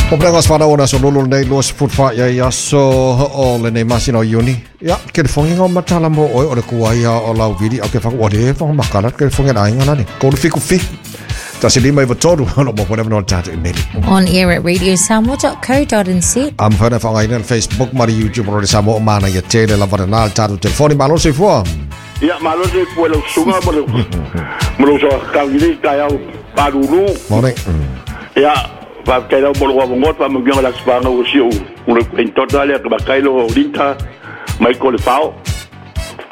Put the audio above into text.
Obrigado para ona so lolo nei los putfa ya so o le nei masino uni. Ya ke fongi ngo matala mo o le kuaia o lau vidi o ke fa o le fa makala ke fongi na ngana ni. Ko fiku fi. Ta se lima ivotoru no mo whatever no tata nei. On air at radiosamoa.co.nz. Am fana fa ngai Facebook mari YouTube ro Samoa mana ya tele la vanal tatu telefoni malo se fo. Ya malo se fo lo sunga mo so ka vidi ka ya parulu. Mone. Ya va quedar por lo bongot va muy bien a las panas o si un total que va caer lo ahorita Michael Fao